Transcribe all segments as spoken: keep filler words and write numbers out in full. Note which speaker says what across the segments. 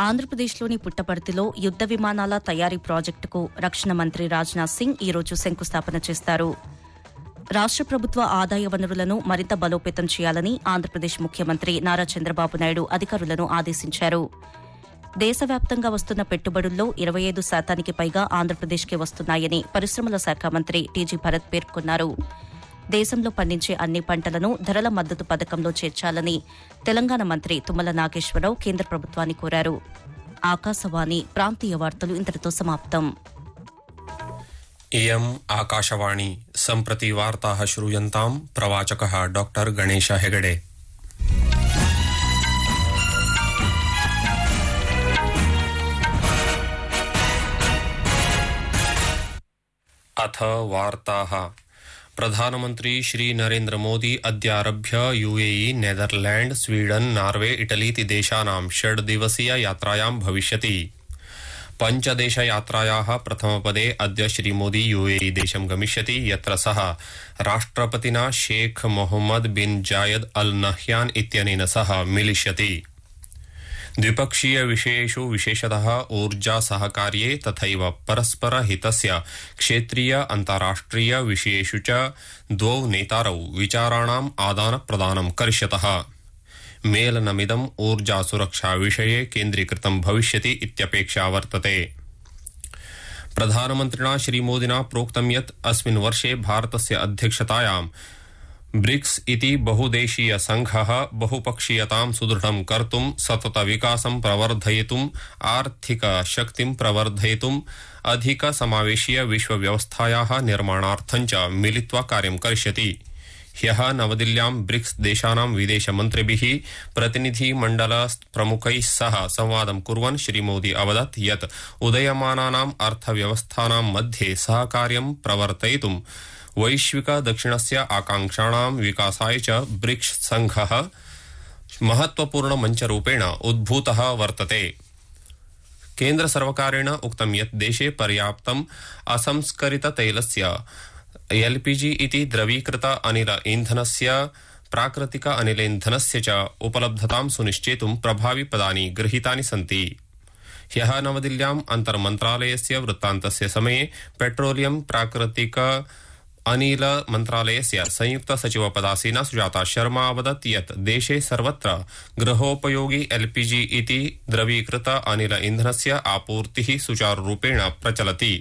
Speaker 1: ఆంధ్రప్రదేశ్లోని పుట్టపర్తిలో యుద్ద విమానాల తయారీ ప్రాజెక్టుకు రక్షణ మంత్రి రాజ్నాథ్ సింగ్ ఈరోజు శంకుస్థాపన చేస్తారు. రాష్ట ప్రభుత్వ ఆదాయ వనరులను మరింత బలోపేతం చేయాలని ఆంధ్రప్రదేశ్ ముఖ్యమంత్రి నారా చంద్రబాబు నాయుడు అధికారులను ఆదేశించారు. దేశవ్యాప్తంగా వస్తున్న పెట్టుబడుల్లో ఇరవై ఐదు శాతానికి పైగా ఆంధ్రప్రదేశ్కే వస్తున్నాయని పరిశ్రమల శాఖ మంత్రి టీజీ భరత్ పేర్కొన్నారు. దేశంలో పండించే అన్ని పంటలను ధరల మద్దతు పథకంలో చేర్చాలని తెలంగాణ మంత్రి తుమ్మల నాగేశ్వరరావు కేంద్ర ప్రభుత్వాన్ని కోరారు. ఆకాశవాణి ప్రాంతీయ వార్తలు ఇంతటితో సమాప్తం.
Speaker 2: इयम् आकाशवाणी सम्प्रति वार्ताः श्रूयन्ताम् प्रवाचकः डॉक्टर गणेश हेगडे. अथ वार्ताः. प्रधानमन्त्री Shri Narendra Modi अद्यारभ्य UAE, Netherland, Sweden, Norway, Italy इति देशानां षड् दिवसीय यात्रायां भविष्यति. पंचदेश यात्रायाः प्रथमपदे अद्य श्रीमोदी यूएई देशं गमिष्यति, यत्र सः राष्ट्रपतिना शेख मोहम्मद बिन जायद अल नह्यान इत्यनेन सह मिलिष्यति. द्विपक्षीय विषयेषु विशेषतः ऊर्जा सहकार्ये तथैव परस्पर हितस्य क्षेत्रीय अन्ताराष्ट्रिय विषयेषु च द्वौ नेतारौ विचाराणाम् आदान प्रदानं करिष्यतः. मेलनमिदम् ऊर्जा सुरक्षा विषये केन्द्रीकृतं भविष्यति इत्यपेक्षा वर्तते. प्रधानमन्त्रिणा श्रीमोदिना प्रोक्तं यत् अस्मिन् वर्षे भारतस्य अध्यक्षतायां ब्रिक्स इति बहुदेशीय संघः बहुपक्षीयतां सुदृढं कर्तुं, सतत विकासं प्रवर्धयितुं, आर्थिक शक्तिं प्रवर्धयितुं, अधिक समावेशीय विश्वव्यवस्थायाः निर्माणार्थं च मिलित्वा कार्यं करिष्यति. ह्यः नवदिल्ल्यां ब्रिक्स देशानां विदेशमन्त्रिभिः प्रतिनिधिमण्डल प्रमुखैः सह संवादं कुर्वन् श्रीमोदी अवदत् यत् उदयमानानाम् अर्थव्यवस्थानां मध्ये सहकार्यं प्रवर्तयितुं वैश्विक दक्षिणस्य आकांक्षाणां विकासाय च ब्रिक्स संघः महत्वपूर्ण मञ्चरूपेण उद्भूतः वर्तते. केन्द्र सर्वकारेण उक्तं यत् देशे पर्याप्तम् असंस्करित तैलस्य एलपीजी इति द्रवीकृत अनिल ईंधनस्य प्राकृतिक अनिलेन्धनस्य च उपलब्धतां सुनिश्चेतुं प्रभावी पदानि गृहीतानि सन्ति. ह्यः नवदिल्ल्याम् अन्तर्मन्त्रालयस्य वृत्तान्तस्य समये पेट्रोलियम प्राकृतिक अनिल मन्त्रालयस्य संयुक्त सचिव पदासीना सुजाता शर्मा अवदत् यत् देशे सर्वत्र गृहोपयोगी एलपीजी इति द्रवीकृत अनिल ईंधनस्य आपूर्तिः सुचारुरूपेण प्रचलति.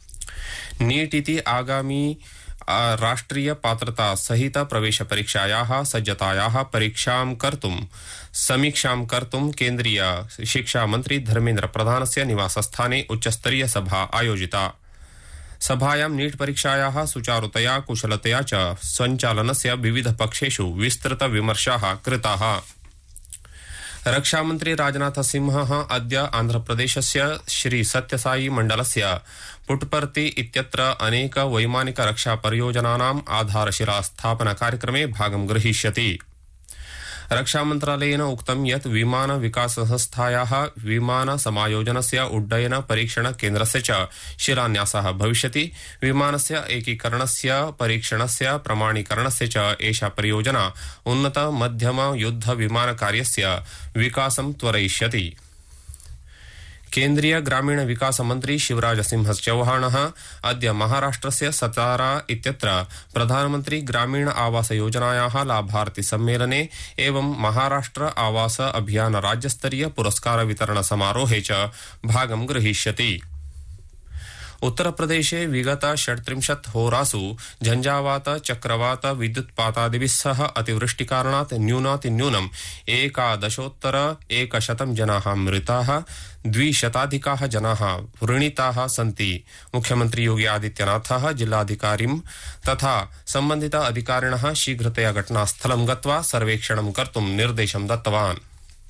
Speaker 2: नीट इति आगामी राष्ट्रिय पात्रता सहित प्रवेश परीक्षायाः सज्जतायाः परीक्षां कर्तुं समीक्षां कर्तुं केन्द्रीय शिक्षा मंत्री धर्मेन्द्र प्रधानस्य निवासस्थाने उच्चस्तरीय सभा आयोजिता. सभायां नीट परीक्षायाः सुचारुतया कुशलतया च सञ्चालनस्य विविध पक्षेषु विस्तृत विमर्शाः कृताः. रक्षामन्त्री राजनाथ सिंहः अद्य आन्ध्रप्रदेशस्य श्री सत्यसाई मण्डलस्य पुट्टपर्ति इत्यत्र अनेक वैमानिक रक्षा परियोजनानाम् आधारशिला स्थापना कार्यक्रमे भागं ग्रहीष्यति. रक्षामन्त्रालयेन उक्तं यत् विमान विकास संस्थायाः विमान समायोजनस्य उड्डयन परीक्षण केन्द्रस्य च शिलान्यासः भविष्यति. विमानस्य एकीकरणस्य परीक्षणस्य प्रमाणीकरणस्य च एषा परियोजना उन्नत मध्यम युद्ध विमान कार्यस्य विकासं त्वरयिष्यति. केन्द्रीय ग्रामीण विकास मंत्री शिवराज सिंह चौहानः अद्य महाराष्ट्रस्य सतारा इत्यत्र प्रधानमंत्री ग्रामीण आवास योजनायाः लाभार्थी सम्मेलने एवं महाराष्ट्र आवास अभियान राज्यस्तरीय पुरस्कार वितरण समारोहे च भागं ग्रहीष्यति. उत्तरप्रदेशे विगत षट्त्रिंशत् होरासु झंझावात, चक्रवात, विद्युत्पातादिभिः सह अतिवृष्टिकारणात् न्यूनातिन्यूनम् एकादशोत्तर एकशतं जनाः मृताः, द्विशताधिकाः जनाः व्रणिताः सन्ति. मुख्यमंत्री योगी आदित्यनाथः जिल्लाधिकारिं तथा संबंधित अधिकारिणः शीघ्रतया घटनास्थलं गत्वा सर्वेक्षणं कर्तुं निर्देशं दत्तवान्.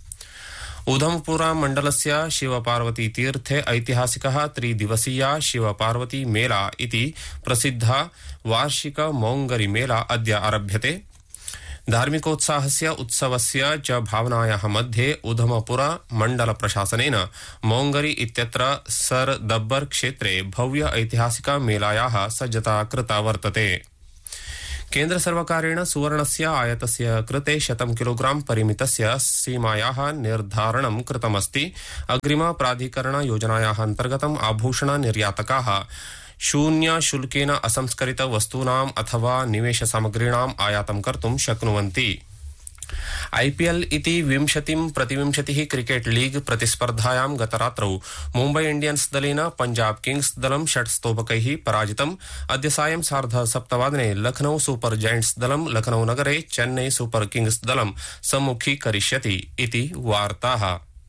Speaker 2: उधमपुर मण्डलस्य शिवपार्वती तीर्थे ऐतिहासिकः त्रिदिवसीया शिवपार्वती मेला इति प्रसिद्धा वार्षिक मौङ्गरी मेला अद्य आरभ्यते. धार्मिकोत्साहस्य उत्सवस्य च भावनायाः मध्ये उधमपुर मण्डल प्रशासनेन मौङ्गरी इत्यत्र सर दब्बर क्षेत्रे भव्य ऐतिहासिक मेलायाः सज्जता कृता वर्तते. केन्द्रसर्वकारेण सुवर्णस्य आयातस्य कृते शतं किलोग्राम परिमितस्य सीमायाः निर्धारणं कृतमस्ति। अग्रिमप्राधिकरणयोजनायाः अन्तर्गतम् आभूषणनिर्यातकाः शून्यशुल्केन असंस्करितवस्तूनाम् अथवा निवेशसामग्रीणाम् आयातं कर्तुं शक्नुवन्ति। आईपीएल इति विंशतिं प्रतिविंशतिः क्रिकेट लीग प्रतिस्पर्धायां गतरात्रौ मुम्बई इंडियन्स दलेन पंजाब किंग्स दलं षट् स्तोभकैः पराजितम्। अद्य सायं सार्ध सप्तवादने लखनऊ सुपर जायंट्स दलं लखनऊ नगरे चेन्नई सुपर किंग्स दलं सम्मुखीकरिष्यति इति वार्ताः।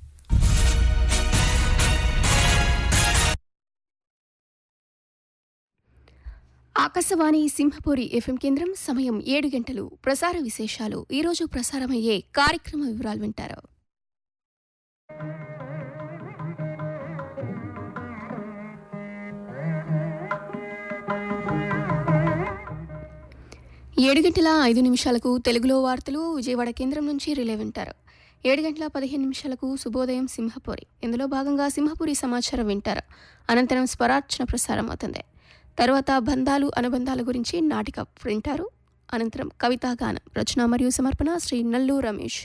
Speaker 3: ఆకాశవాణి సింహపురి ఎఫ్ఎం కేంద్రం సమయం ఏడు గంటలు. ప్రసార విశేషాలు. ఈరోజు ప్రసారమయ్యే కార్యక్రమ వివరాలు వింటారు. ఏడు గంటల ఐదు నిమిషాలకు తెలుగులో వార్తలు విజయవాడ కేంద్రం నుంచి రిలే వింటారు. ఏడు గంటల పదిహేను నిమిషాలకు శుభోదయం సింహపురి. ఇందులో భాగంగా సింహపురి సమాచారం వింటారు. అనంతరం స్వరార్చన ప్రసారం అవుతుంది. తర్వాత బంధాలు అనుబంధాల గురించి నాటిక వింటారు. అనంతరం కవితాగానం రచన మరియు సమర్పణ శ్రీ నల్లు రమేష్.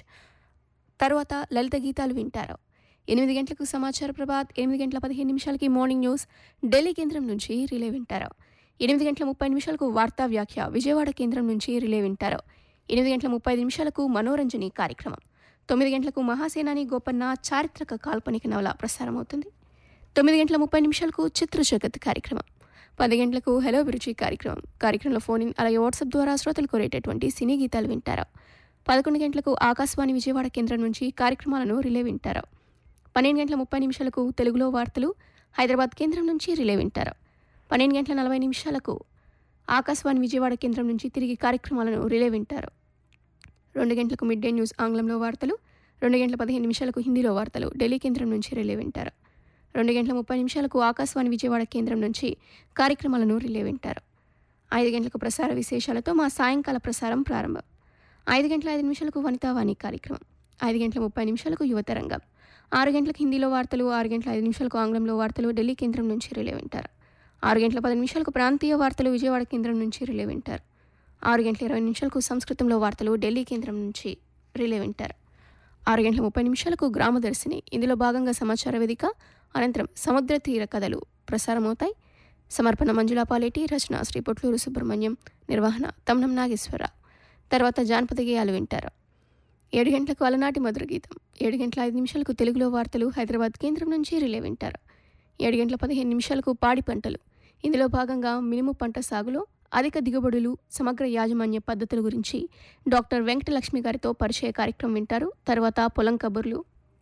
Speaker 3: తర్వాత లలిత గీతాలు వింటారు. ఎనిమిది గంటలకు సమాచార ప్రభాత్. ఎనిమిది గంటల పదిహేను నిమిషాలకి మార్నింగ్ న్యూస్ ఢిల్లీ కేంద్రం నుంచి రిలే వింటారు. ఎనిమిది గంటల ముప్పై నిమిషాలకు వార్తా వ్యాఖ్య విజయవాడ కేంద్రం నుంచి రిలే వింటారు. ఎనిమిది గంటల ముప్పై నిమిషాలకు మనోరంజని కార్యక్రమం. తొమ్మిది గంటలకు మహాసేనాని గోపన్న చారిత్రక కాల్పనిక నవల ప్రసారం అవుతుంది. తొమ్మిది గంటల ముప్పై నిమిషాలకు చిత్ర జగత్ కార్యక్రమం. పది గంటలకు హలో అభిరుచి కార్యక్రమం. కార్యక్రమంలో ఫోన్ ఇన్ అలాగే వాట్సాప్ ద్వారా శ్రోతలు కోరేటటువంటి సినీ గీతాలు వింటారు. పదకొండు గంటలకు ఆకాశవాణి విజయవాడ కేంద్రం నుంచి కార్యక్రమాలను రిలే వింటారు. పన్నెండు గంటల ముప్పై నిమిషాలకు తెలుగులో వార్తలు హైదరాబాద్ కేంద్రం నుంచి రిలే వింటారు. పన్నెండు గంటల నలభై నిమిషాలకు ఆకాశవాణి విజయవాడ కేంద్రం నుంచి తిరిగి కార్యక్రమాలను రిలే వింటారు. రెండు గంటలకు మిడ్ డే న్యూస్ ఆంగ్లంలో వార్తలు. రెండు గంటల పదిహేను నిమిషాలకు హిందీలో వార్తలు ఢిల్లీ కేంద్రం నుంచి రిలే వింటారు. రెండు గంటల ముప్పై నిమిషాలకు ఆకాశవాణి విజయవాడ కేంద్రం నుంచి కార్యక్రమాలను రిలే వింటారు. ఐదు గంటలకు ప్రసార విశేషాలతో మా సాయంకాల ప్రసారం ప్రారంభం. ఐదు గంటల ఐదు నిమిషాలకు వనితావాణి కార్యక్రమం. ఐదు గంటల ముప్పై నిమిషాలకు యువతరంగం. ఆరు గంటలకు హిందీలో వార్తలు. ఆరు గంటల ఐదు నిమిషాలకు ఆంగ్లంలో వార్తలు ఢిల్లీ కేంద్రం నుంచి రిలే వింటారు. ఆరు గంటల పది నిమిషాలకు ప్రాంతీయ వార్తలు విజయవాడ కేంద్రం నుంచి రిలే వింటారు. ఆరు గంటల ఇరవై నిమిషాలకు సంస్కృతంలో వార్తలు ఢిల్లీ కేంద్రం నుంచి రిలే వింటారు. ఆరు గంటల ముప్పై నిమిషాలకు గ్రామదర్శిని. ఇందులో భాగంగా సమాచార వేదిక. అనంతరం సముద్ర తీర కథలు ప్రసారమవుతాయి. సమర్పణ మంజులా పాలేటి. రచన శ్రీ పొట్లూరు సుబ్రహ్మణ్యం. నిర్వహణ తమ్నం నాగేశ్వరరావు. తర్వాత జానపద గేయాలు వింటారు. ఏడు గంటలకు అలనాటి మధుర గీతం. ఏడు గంటల ఐదు నిమిషాలకు తెలుగులో వార్తలు హైదరాబాద్ కేంద్రం నుంచి రిలే వింటారు. ఏడు గంటల పదిహేను నిమిషాలకు పాడి పంటలు. ఇందులో భాగంగా మినుము పంట సాగులో అధిక దిగుబడులు సమగ్ర యాజమాన్య పద్ధతుల గురించి డాక్టర్ వెంకటలక్ష్మి గారితో పరిచయ కార్యక్రమం వింటారు. తర్వాత పొలం కబుర్లు.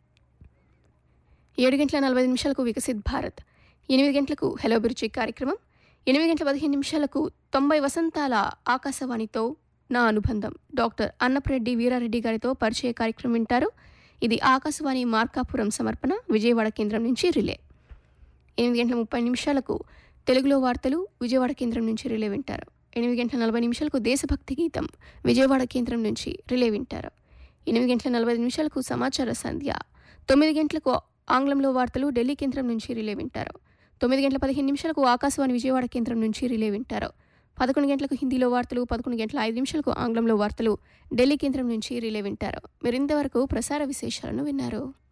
Speaker 3: ఏడు గంటల నలభై నిమిషాలకు వికసిత్ భారత్. ఎనిమిది గంటలకు హలో అభిరుచి కార్యక్రమం. ఎనిమిది గంటల పదిహేను నిమిషాలకు తొంభై వసంతాల ఆకాశవాణితో నా అనుబంధం డాక్టర్ అన్నప్రెడ్డి వీరారెడ్డి గారితో పరిచయ కార్యక్రమం వింటారు. ఇది ఆకాశవాణి మార్కాపురం సమర్పణ విజయవాడ కేంద్రం నుంచి రిలే. ఎనిమిది గంటల ముప్పై నిమిషాలకు తెలుగులో వార్తలు విజయవాడ కేంద్రం నుంచి రిలే వింటారు. ఎనిమిది గంటల నలభై నిమిషాలకు దేశభక్తి గీతం విజయవాడ కేంద్రం నుంచి రిలే వింటారు. ఎనిమిది గంటల నలభై నిమిషాలకు సమాచార సంధ్య. తొమ్మిది గంటలకు ఆంగ్లంలో వార్తలు ఢిల్లీ కేంద్రం నుంచి రిలే వింటారు. తొమ్మిది గంటల పదిహేను నిమిషాలకు ఆకాశవాణి విజయవాడ కేంద్రం నుంచి రిలే వింటారు. పదకొండు గంటలకు హిందీలో వార్తలు. పదకొండు గంటల ఐదు నిమిషాలకు ఆంగ్లంలో వార్తలు ఢిల్లీ కేంద్రం నుంచి రిలే వింటారు. మీరు ఇంతవరకు ప్రసార విశేషాలను విన్నారు.